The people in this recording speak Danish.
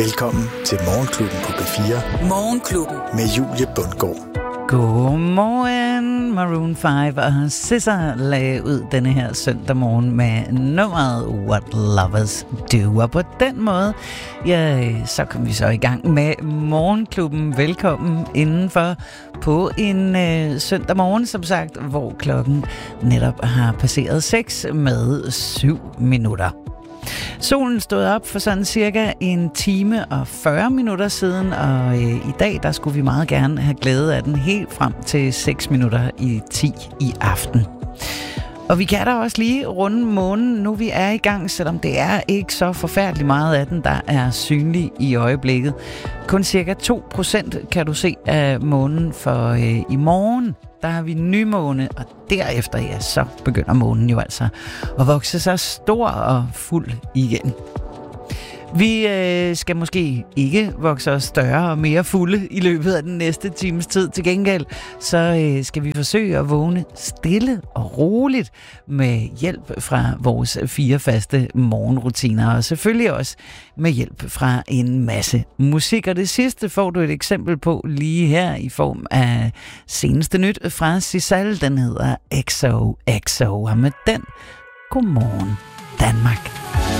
Velkommen til Morgenklubben på P4. Morgenklubben med Julie Bundgaard. Godmorgen, Maroon 5 og SZA lagde ud denne her søndag morgen med nummeret What Lovers Do. Og på den måde, ja, så kom vi så i gang med Morgenklubben. Velkommen indenfor på en søndag morgen, som sagt, hvor klokken netop har passeret 6 med 7 minutter. Solen stod op for sådan cirka 1 time og 40 minutter siden, og i dag der skulle vi meget gerne have glæde af den helt frem til 6 minutter i 10 i aften. Og vi kan da også lige runde månen, nu vi er i gang, selvom det er ikke så forfærdeligt meget af den, der er synlig i øjeblikket. Kun cirka 2% kan du se af månen, for i morgen der har vi nymåne, og derefter, ja, så begynder månen jo altså at vokse sig stor og fuld igen. Vi skal måske ikke vokse os større og mere fulde i løbet af den næste times tid. Til gengæld, så skal vi forsøge at vågne stille og roligt med hjælp fra vores 4 faste morgenrutiner. Og selvfølgelig også med hjælp fra en masse musik. Og det sidste får du et eksempel på lige her i form af seneste nyt fra Sisal. Den hedder XOXO. Og med den, godmorgen Danmark.